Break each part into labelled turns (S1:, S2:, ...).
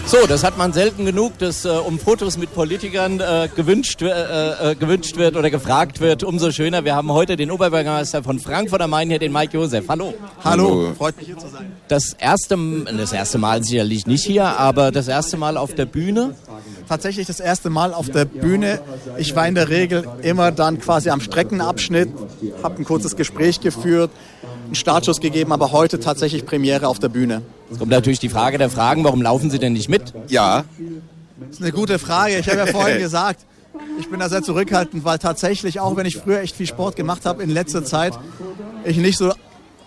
S1: So, das hat man selten genug, dass um Fotos mit Politikern gewünscht wird oder gefragt wird. Umso schöner. Wir haben heute den Oberbürgermeister von Frankfurt am Main hier, den Mike Josef. Hallo.
S2: Hallo, freut mich hier zu sein.
S1: Das erste Mal sicherlich nicht hier, aber das erste Mal auf der Bühne?
S2: Tatsächlich das erste Mal auf der Bühne. Ich war in der Regel immer dann quasi am Streckenabschnitt, habe ein kurzes Gespräch geführt, einen Startschuss gegeben, aber heute tatsächlich Premiere auf der Bühne.
S1: Jetzt kommt natürlich die Frage der Fragen, warum laufen Sie denn nicht mit?
S3: Ja.
S2: Das ist eine gute Frage. Ich habe ja vorhin gesagt, ich bin da sehr zurückhaltend, weil tatsächlich, auch wenn ich früher echt viel Sport gemacht habe, in letzter Zeit ich nicht so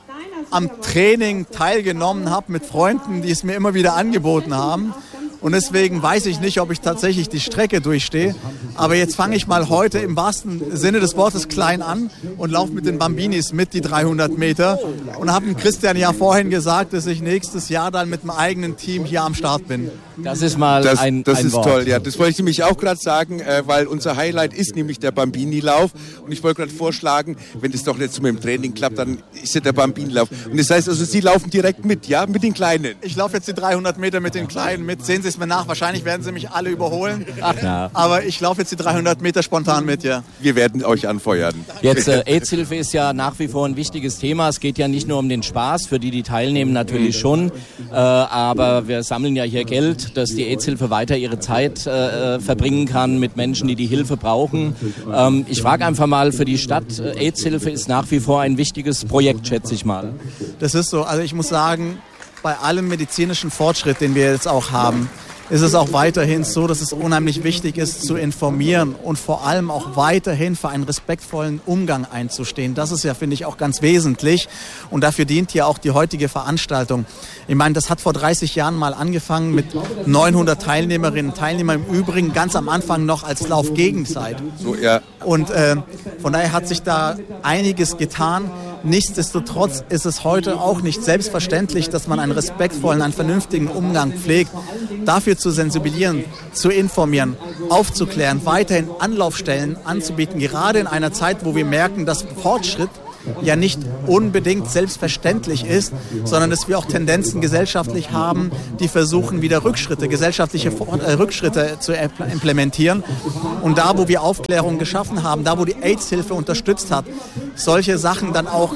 S2: am Training teilgenommen habe mit Freunden, die es mir immer wieder angeboten haben. Und deswegen weiß ich nicht, ob ich tatsächlich die Strecke durchstehe. Aber jetzt fange ich mal heute im wahrsten Sinne des Wortes klein an und laufe mit den Bambinis mit die 300 Meter. Und habe Christian ja vorhin gesagt, dass ich nächstes Jahr dann mit dem eigenen Team hier am Start bin.
S1: Das ist mal ein
S3: ist
S1: Wort.
S3: Toll, ja. Das wollte ich nämlich auch gerade sagen, weil unser Highlight ist nämlich der Bambini-Lauf. Und ich wollte gerade vorschlagen, wenn das doch nicht so mit dem Training klappt, dann ist ja der Bambini-Lauf. Und das heißt also, Sie laufen direkt mit, ja? Mit den Kleinen?
S2: Ich laufe jetzt die 300 Meter mit den Kleinen mit. Sehen Sie es mir nach. Wahrscheinlich werden Sie mich alle überholen.
S1: Ach ja.
S2: Aber ich laufe jetzt die 300 Meter spontan mit, ja.
S3: Wir werden euch anfeuern.
S1: Jetzt, AIDS-Hilfe ist ja nach wie vor ein wichtiges Thema. Es geht ja nicht nur um den Spaß, für die teilnehmen natürlich schon. Aber wir sammeln ja hier Geld, dass die AIDS-Hilfe weiter ihre Zeit verbringen kann mit Menschen, die Hilfe brauchen. Ich frage einfach mal für die Stadt, AIDS-Hilfe ist nach wie vor ein wichtiges Projekt, schätze ich mal.
S2: Das ist so. Also ich muss sagen, bei allem medizinischen Fortschritt, den wir jetzt auch haben, ist es auch weiterhin so, dass es unheimlich wichtig ist, zu informieren und vor allem auch weiterhin für einen respektvollen Umgang einzustehen. Das ist ja, finde ich, auch ganz wesentlich und dafür dient ja auch die heutige Veranstaltung. Ich meine, das hat vor 30 Jahren mal angefangen mit 900 Teilnehmerinnen und Teilnehmern, im Übrigen ganz am Anfang noch als Laufgegenzeit.
S3: So, ja.
S2: Und von daher hat sich da einiges getan. Nichtsdestotrotz ist es heute auch nicht selbstverständlich, dass man einen respektvollen, einen vernünftigen Umgang pflegt. Dafür zu sensibilisieren, zu informieren, aufzuklären, weiterhin Anlaufstellen anzubieten, gerade in einer Zeit, wo wir merken, dass Fortschritt ja nicht unbedingt selbstverständlich ist, sondern dass wir auch Tendenzen gesellschaftlich haben, die versuchen, wieder gesellschaftliche Rückschritte zu implementieren. Und da, wo wir Aufklärung geschaffen haben, da, wo die AIDS-Hilfe unterstützt hat, solche Sachen dann auch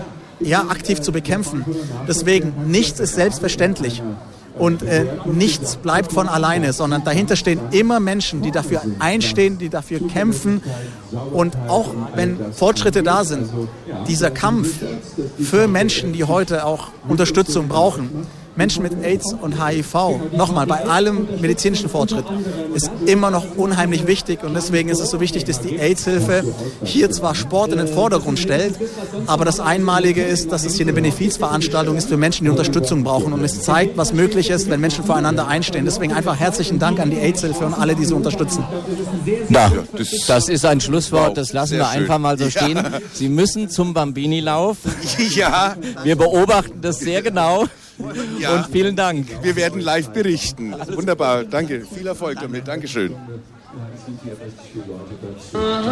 S2: aktiv zu bekämpfen. Deswegen, nichts ist selbstverständlich. Und nichts bleibt von alleine, sondern dahinter stehen immer Menschen, die dafür einstehen, die dafür kämpfen. Und auch wenn Fortschritte da sind, dieser Kampf für Menschen, die heute auch Unterstützung brauchen, Menschen mit AIDS und HIV, nochmal, bei allem medizinischen Fortschritt, ist immer noch unheimlich wichtig. Und deswegen ist es so wichtig, dass die AIDS-Hilfe hier zwar Sport in den Vordergrund stellt, aber das Einmalige ist, dass es hier eine Benefizveranstaltung ist für Menschen, die Unterstützung brauchen. Und es zeigt, was möglich ist, wenn Menschen füreinander einstehen. Deswegen einfach herzlichen Dank an die AIDS-Hilfe und alle, die sie unterstützen.
S1: Ja, das ist ein Schlusswort, das lassen wir einfach mal so stehen. Sie müssen zum Bambini-Lauf.
S3: Ja.
S1: Wir beobachten das sehr genau.
S3: Ja.
S1: Und vielen Dank.
S3: Wir werden live berichten. Wunderbar, danke. Viel Erfolg damit. Dankeschön.